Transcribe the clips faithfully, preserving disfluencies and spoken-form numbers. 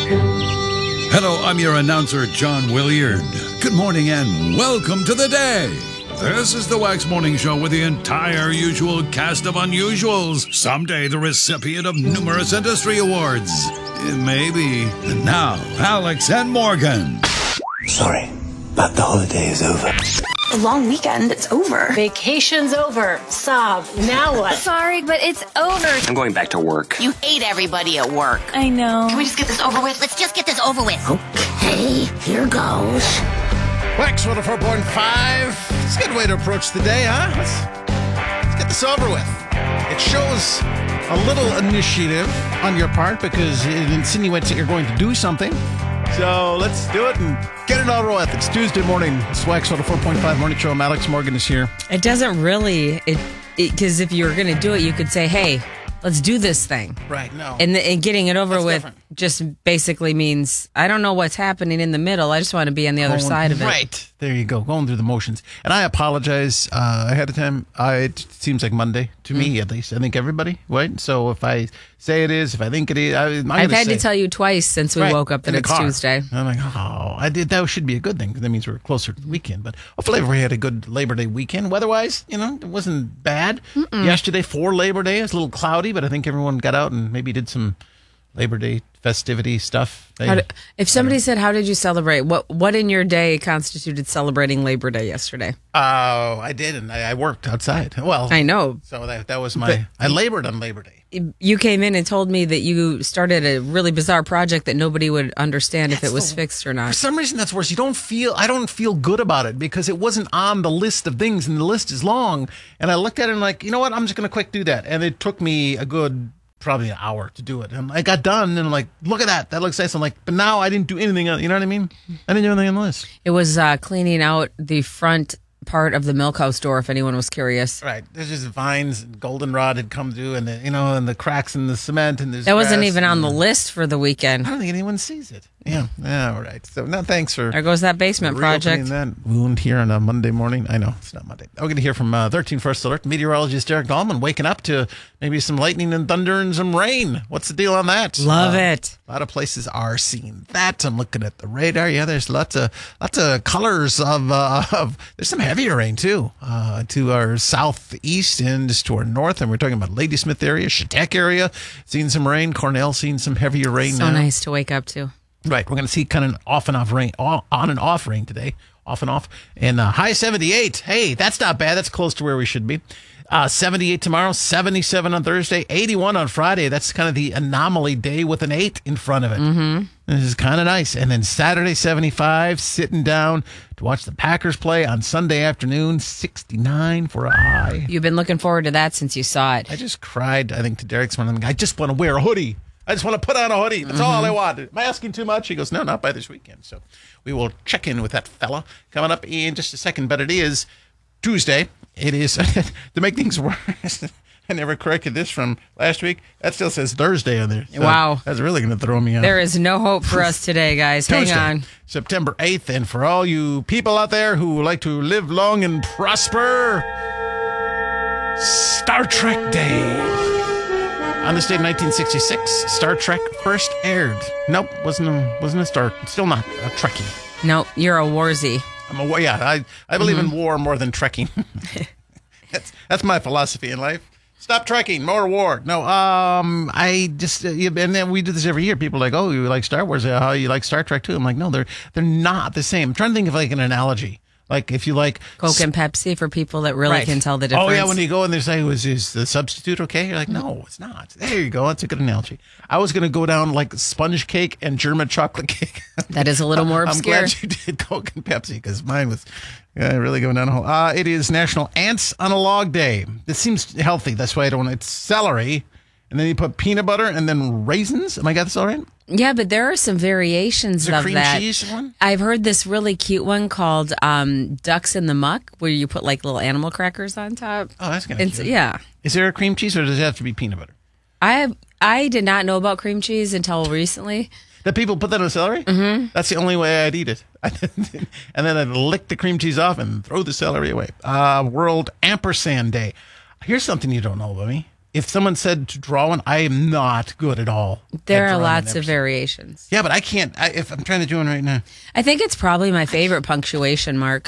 Hello, I'm your announcer, John Williard. Good morning and welcome to the day. This is the Wax Morning Show with the entire usual cast of unusuals. Someday the recipient of numerous industry awards. Maybe. And now, Alex and Morgan. Sorry, but the holiday is over. A long weekend, it's over. Vacation's over. Sob. Now what? Sorry, but it's over. I'm going back to work. You hate everybody at work. I know. Can we just get this over with? Let's just get this over with. Okay, here goes. Wax one oh four point five. It's a good way to approach the day, huh? Let's, let's get this over with. It shows a little initiative on your part because it insinuates that you're going to do something. So let's do it and get it over with. It's Tuesday morning. It's Wax one oh four point five Morning Show. Alex Morgan is here. It doesn't really, it because if you were going to do it, you could say, hey, let's do this thing. Right, no. And, the, and getting it over That's with different. just basically means, I don't know what's happening in the middle. I just want to be on the other Going, side of it. Right. There you go. Going through the motions. And I apologize uh, ahead of time. I, it seems like Monday to mm. me, at least. I think everybody, right? So if I say it is, if I think it is, I, I'm I've had say, to tell you twice since we right, woke up that it's car. Tuesday. I'm like, oh, I did. That should be a good thing because that means we're closer to the weekend. But hopefully we had a good Labor Day weekend. Weather-wise, you know, it wasn't bad. Mm-mm. Yesterday for Labor Day, it was a little cloudy, but I think everyone got out and maybe did some Labor Day festivity stuff. They, did, if somebody said, how did you celebrate? What what in your day constituted celebrating Labor Day yesterday? Oh, I did, and I, I worked outside. Well, I know. So that that was my, but, I labored on Labor Day. You came in and told me that you started a really bizarre project that nobody would understand that's if it was the, fixed or not. For some reason, that's worse. You don't feel, I don't feel good about it because it wasn't on the list of things, and the list is long. And I looked at it and like, you know what? I'm just going to quick do that. And it took me a good probably an hour to do it. And I got done and I'm like, look at that. That looks nice. I'm like, but now I didn't do anything. You know what I mean? I didn't do anything on the list. It was uh, cleaning out the front part of the milk house door, if anyone was curious. Right. There's just vines and goldenrod had come through and, the, you know, and the cracks in the cement. And there's that wasn't even and, on the list for the weekend. I don't think anyone sees it. Yeah. Yeah. All right. So no, thanks for. There goes that basement project. That wound here on a Monday morning. I know it's not Monday. We're going to hear from uh, thirteen First Alert meteorologist Derek Dahlman waking up to maybe some lightning and thunder and some rain. What's the deal on that? Love uh, it. A lot of places are seeing that. I'm looking at the radar. Yeah, there's lots of lots of colors of. Uh, of there's some heavier rain too uh, to our southeast and just to our north, and we're talking about Ladysmith area, Chautauqua area, seeing some rain. Cornell seeing some heavier rain. So now. Nice to wake up to. Right, we're going to see kind of off and off rain, on and off rain today, off and off, and uh, high seventy-eight. Hey, that's not bad. That's close to where we should be. Uh, seventy-eight tomorrow, seventy-seven on Thursday, eighty-one on Friday. That's kind of the anomaly day with an eight in front of it. Mm-hmm. This is kind of nice. And then Saturday, seventy-five, sitting down to watch the Packers play on Sunday afternoon, sixty-nine for a high. You've been looking forward to that since you saw it. I just cried, I think, to Derek's one. I just want to wear a hoodie. I just want to put on a hoodie. That's mm-hmm. all I want. Am I asking too much? He goes, no, not by this weekend. So we will check in with that fella coming up in just a second. But it is Tuesday. It is, to make things worse, I never corrected this from last week. That still says Thursday on there. So wow. That's really going to throw me out. There is no hope for us today, guys. Tuesday, hang on. September eighth. And for all you people out there who like to live long and prosper, Star Trek Day. On this day in nineteen sixty-six, Star Trek first aired. Nope, wasn't a, wasn't a Star, still not a Trekkie. No, you're a warzy. I'm a, yeah, I, I believe mm-hmm. in war more than trekking. that's that's my philosophy in life. Stop trekking, more war. No, um, I just, uh, and then we do this every year. People are like, oh, you like Star Wars? How you like Star Trek too? I'm like, no, they're they're not the same. I'm trying to think of like an analogy. Like if you like Coke and Pepsi for people that really right. can tell the difference. Oh yeah, when you go and they say, "Was is the substitute okay?" You're like, "No, it's not." There you go. That's a good analogy. I was going to go down like sponge cake and German chocolate cake. That is a little more obscure. I'm glad you did Coke and Pepsi because mine was yeah, really going down a hole. Uh, it is National Ants on a Log Day. This seems healthy. That's why I don't. It's celery, and then you put peanut butter and then raisins. Am I got this all right? Yeah, but there are some variations of cream that. Cheese one? I've heard this really cute one called um, Ducks in the Muck, where you put like little animal crackers on top. Oh, that's kind of cute. Yeah. Is there a cream cheese, or does it have to be peanut butter? I have, I did not know about cream cheese until recently. That people put that on celery? Mm-hmm. That's the only way I'd eat it. And then I'd lick the cream cheese off and throw the celery away. Uh, World Ampersand Day. Here's something you don't know about me. if someone said to draw one, I am not good at all. There at are drawing lots an of ampersand. variations. Yeah, but I can't. I, if I'm trying to do one right now, I think it's probably my favorite punctuation mark.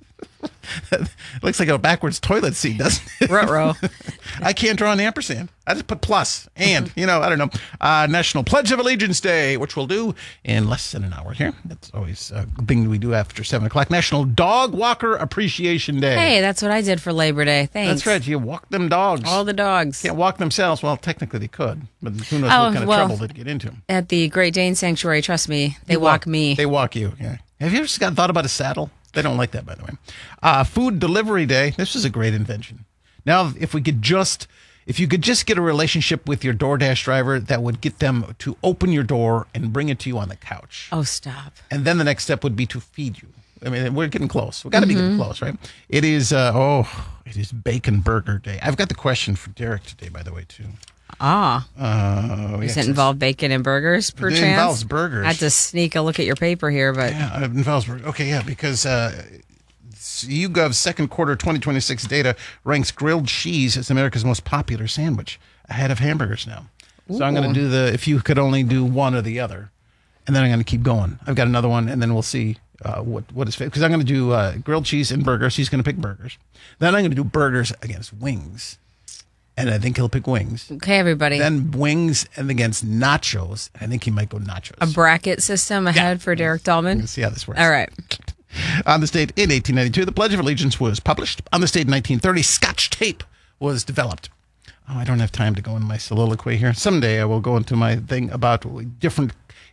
it looks like a backwards toilet seat, doesn't it? Ruh-roh. I can't draw an ampersand. I just put plus and, you know, I don't know. Uh, National Pledge of Allegiance Day, which we'll do in less than an hour here. That's always a thing we do after seven o'clock. National Dog Walker Appreciation Day. Hey, that's what I did for Labor Day. Thanks. That's right. You walk them dogs. All the dogs. Can't walk themselves. Well, technically they could, but who knows Oh, what kind of well, trouble they'd get into. At the Great Dane Sanctuary, trust me, they You walk, me. They walk you, yeah. Have you ever just got thought about a saddle? They don't like that, by the way. Uh, Food Delivery Day. This is a great invention. Now, if we could just, if you could just get a relationship with your DoorDash driver that would get them to open your door and bring it to you on the couch. Oh, stop. And then the next step would be to feed you. I mean, we're getting close. We've got to be getting close, right? It is, uh, oh, it is Bacon Burger Day. I've got the question for Derek today, by the way, too. Ah. Uh, Does yes, it involve bacon and burgers, It perchance? involves burgers. I had to sneak a look at your paper here, but Yeah, it involves burgers. Okay, yeah, because uh, YouGov's second quarter twenty twenty-six data ranks grilled cheese as America's most popular sandwich, ahead of hamburgers now. So I'm going to do the, if you could only do one or the other, and then I'm going to keep going. I've got another one, and then we'll see uh, what what is, because I'm going to do uh, grilled cheese and burgers. He's going to pick burgers. Then I'm going to do burgers against wings, and I think he'll pick wings. okay, everybody. Then wings and against nachos. I think he might go nachos. a bracket system ahead for Derek Dahlman. Let's see how this works. All right. On this date in eighteen ninety-two, the Pledge of Allegiance was published. On this date in nineteen thirty, Scotch tape was developed. Oh, I don't have time to go in my soliloquy here. Someday I will go into my thing about different.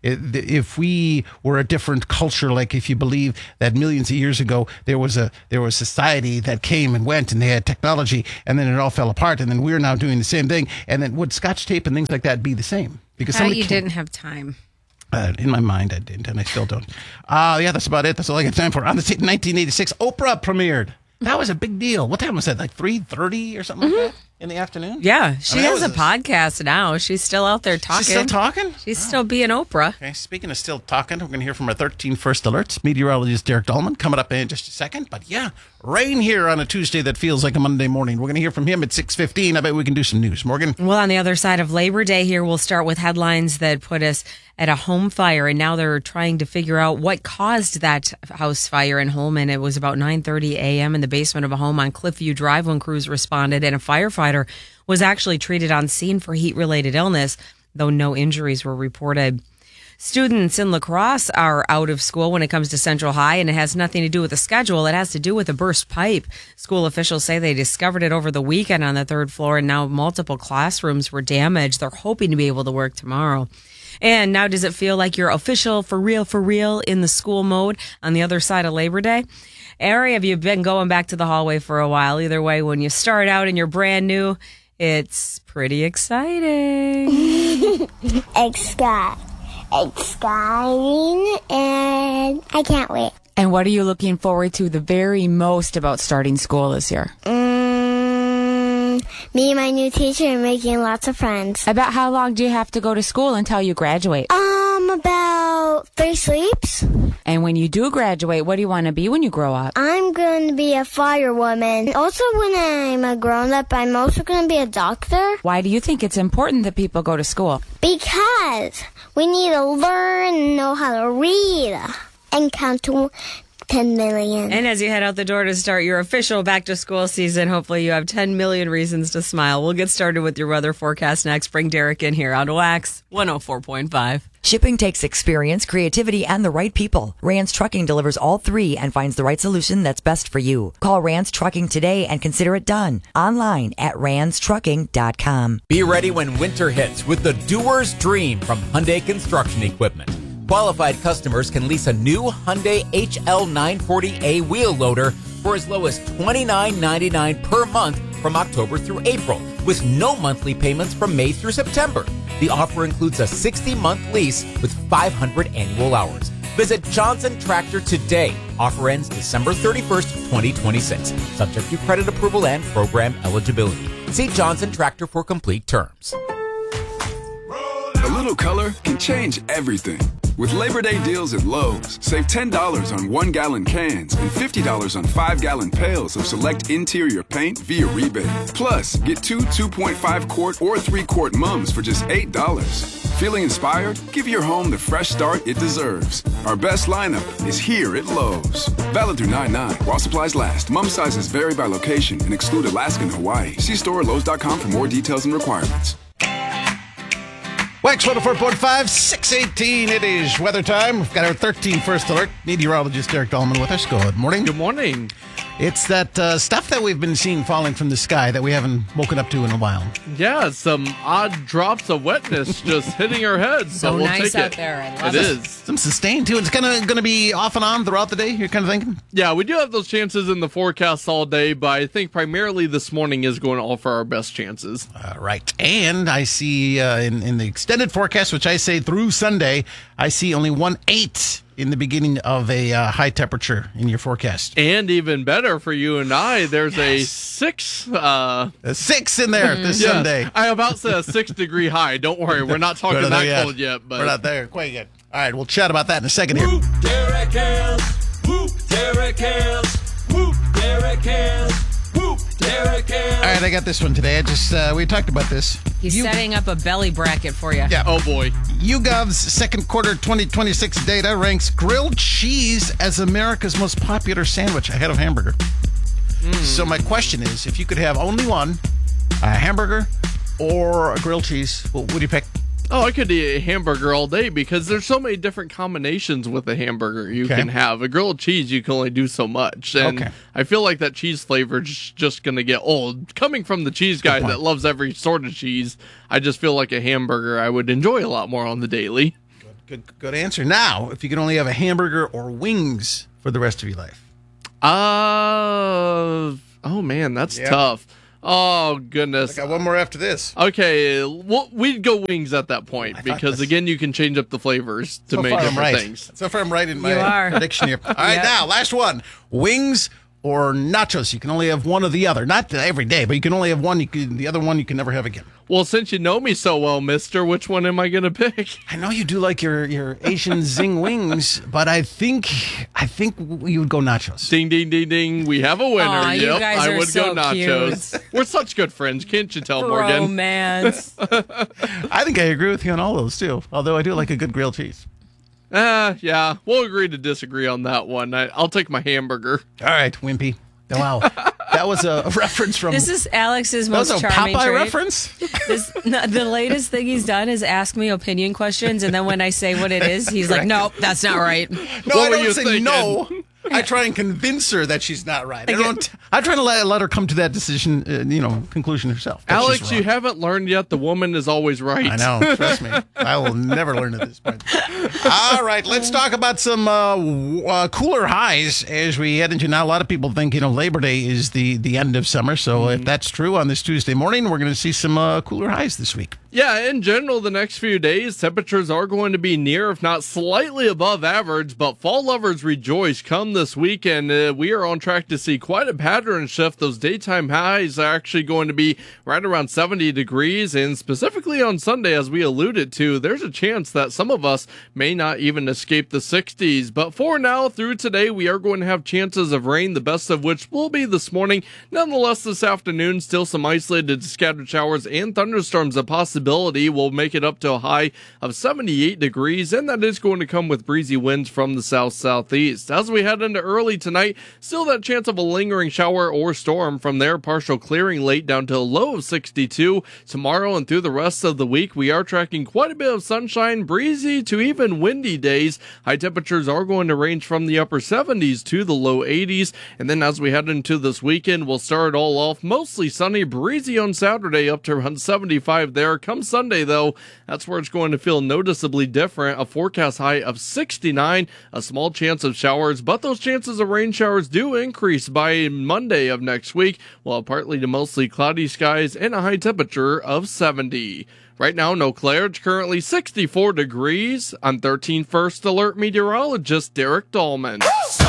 If we were a different culture, like if you believe that millions of years ago there was a there was society that came and went and they had technology and then it all fell apart and then we're now doing the same thing, and then would Scotch tape and things like that be the same? Because How somebody you came- didn't have time. Uh, in my mind, I didn't, and I still don't. Uh, yeah, that's about it. That's all I got time for. On the date in nineteen eighty-six, Oprah premiered. That was a big deal. What time was that? Like three thirty or something like that in the afternoon? Yeah, she I mean, that has a was podcast now. She's still out there talking. She's still talking? She's still being Oprah. Okay, speaking of still talking, we're going to hear from our thirteen First Alerts. Meteorologist Derek Dahlman coming up in just a second. But yeah, rain here on a Tuesday that feels like a Monday morning. We're going to hear from him at six fifteen. I bet we can do some news. Morgan? Well, on the other side of Labor Day here, we'll start with headlines that put us at a home fire, and now they're trying to figure out what caused that house fire in Holman. It was about nine thirty a.m. in the basement of a home on Cliffview Drive when crews responded, and a firefighter was actually treated on scene for heat-related illness, though no injuries were reported. Students in La Crosse are out of school when it comes to Central High, and it has nothing to do with the schedule. It has to do with a burst pipe. School officials say they discovered it over the weekend on the third floor, and now multiple classrooms were damaged. They're hoping to be able to work tomorrow. And now, does it feel like you're official, for real, for real, in the school mode on the other side of Labor Day? Ari, have you been going back to the hallway for a while? Either way, when you start out and you're brand new, it's pretty exciting. Exci- exciting, and I can't wait. And what are you looking forward to the very most about starting school this year? Mm, me and my new teacher and making lots of friends. About how long do you have to go to school until you graduate? Um, about three sleeps. And when you do graduate, what do you want to be when you grow up? I'm going to be a firewoman. Also, when I'm a grown-up, I'm also going to be a doctor. Why do you think it's important that people go to school? Because we need to learn and know how to read and count to ten million. And as you head out the door to start your official back-to-school season, hopefully you have ten million reasons to smile. We'll get started with your weather forecast next. Bring Derek in here on Wax one oh four point five. Shipping takes experience, creativity, and the right people. Rance Trucking delivers all three and finds the right solution that's best for you. Call Rance Trucking today and consider it done. Online at rance trucking dot com. Be ready when winter hits with the doer's dream from Hyundai Construction Equipment. Qualified customers can lease a new Hyundai H L nine forty A wheel loader for as low as twenty-nine ninety-nine per month from October through April, with no monthly payments from May through September. The offer includes a sixty-month lease with five hundred annual hours. Visit Johnson Tractor today. Offer ends December thirty-first, twenty twenty-six. Subject to credit approval and program eligibility. See Johnson Tractor for complete terms. little color can change everything. With Labor Day deals at Lowe's, save ten dollars on one-gallon cans and fifty dollars on five-gallon pails of select interior paint via rebate. Plus, get two two point five quart or three quart mums for just eight dollars. Feeling inspired? Give your home the fresh start it deserves. Our best lineup is here at Lowe's. Valid through nine nine while supplies last. Mum sizes vary by location and exclude Alaska and Hawaii. See store at Lowe's dot com for more details and requirements. Wax one oh four point five, six eighteen. It is weather time. We've got our thirteen first alert. Meteorologist Derek Dahlman with us. Good morning. Good morning. It's that uh, stuff that we've been seeing falling from the sky that we haven't woken up to in a while. Yeah, some odd drops of wetness just hitting our heads. So, So we'll nice take out it. there. I love It it. is. Some sustained, too. It's kind of going to be off and on throughout the day, you're kind of thinking? Yeah, we do have those chances in the forecast all day, but I think primarily this morning is going to offer our best chances. All right. And I see uh, in, in the extended forecast, which I say through Sunday, I see only one eight in the beginning of a uh, high temperature in your forecast. And even better for you and I, there's yes. a six... Uh, a six in there this yeah, Sunday. I about said a six-degree high. Don't worry, we're not talking we're that yet. cold yet. But we're not there quite yet. All right, we'll chat about that in a second here. Whoop, Derek Hells. Whoop, Derek Hells. Whoop, Derek Hells. Whoop, Derek Hells. All right, I got this one today. I just uh, we talked about this. He's you, setting up a belly bracket for you. Yeah. Oh, boy. YouGov's second quarter twenty twenty-six data ranks grilled cheese as America's most popular sandwich ahead of hamburger. Mm. So my question is, if you could have only one, a hamburger or a grilled cheese, what would you pick? Oh, I could eat a hamburger all day because there's so many different combinations with a hamburger you okay. can have. A grilled cheese, you can only do so much. And okay. I feel like that cheese flavor is just going to get old. Coming from the cheese guy that loves every sort of cheese, I just feel like a hamburger I would enjoy a lot more on the daily. Good, good, good answer. Now, if you could only have a hamburger or wings for the rest of your life. Uh, oh, man, that's yep. tough. Oh, goodness. I got one more after this. Okay, well, we'd go wings at that point because, this... again, you can change up the flavors to so make different right. things. So far, I'm right in my prediction here. All right, yep. Now, last one. Wings or nachos. You can only have one or the other. Not every day, but you can only have one. You can, the other one you can never have again. Well, since you know me so well, mister, which one am I going to pick? I know you do like your, your Asian zing wings, but I think I think you would go nachos. Ding, ding, ding, ding. We have a winner. Aw, yep, you guys I are would so go nachos. Cute. We're such good friends, can't you tell, Morgan? Romance. I think I agree with you on all those, too, although I do like a good grilled cheese. Uh, yeah, we'll agree to disagree on that one. I, I'll take my hamburger. All right, Wimpy. Wow, that was a reference from... This is Alex's most charming That was a Popeye trait. reference? This, no, the latest thing he's done is ask me opinion questions, and then when I say what it is, he's Correct. like, nope, that's not right. No, what I were don't you say thinking? no. I try and convince her that she's not right. I, don't, I try to let, let her come to that decision, uh, you know, conclusion herself. Alex, you haven't learned yet. The woman is always right. I know. Trust me. I will never learn at this point. All right, let's talk about some uh, w- uh, cooler highs as we head into now. A lot of people think, you know, Labor Day is the, the end of summer. So mm-hmm. if that's true on this Tuesday morning, we're going to see some uh, cooler highs this week. Yeah, in general, the next few days, temperatures are going to be near, if not slightly above average, but fall lovers rejoice come this weekend. Uh, we are on track to see quite a pattern shift. Those daytime highs are actually going to be right around seventy degrees, and specifically on Sunday, as we alluded to, there's a chance that some of us may not even escape the sixties. But for now, through today, we are going to have chances of rain, the best of which will be this morning. Nonetheless, this afternoon, still some isolated scattered showers and thunderstorms a possibility. Will make it up to a high of seventy-eight degrees, and that is going to come with breezy winds from the south-southeast. As we head into early tonight, still that chance of a lingering shower or storm. From there, partial clearing late down to a low of sixty-two. Tomorrow and through the rest of the week, we are tracking quite a bit of sunshine, breezy to even windy days. High temperatures are going to range from the upper seventies to the low eighties, and then as we head into this weekend, we'll start it all off mostly sunny, breezy on Saturday up to around seventy-five there. Come Sunday, though, that's where it's going to feel noticeably different. A forecast high of sixty-nine, a small chance of showers, but those chances of rain showers do increase by Monday of next week. We'll have partly to mostly cloudy skies and a high temperature of seventy. Right now, in Eau Claire, it's currently sixty-four degrees. I'm thirteen First Alert meteorologist Derek Dahlman.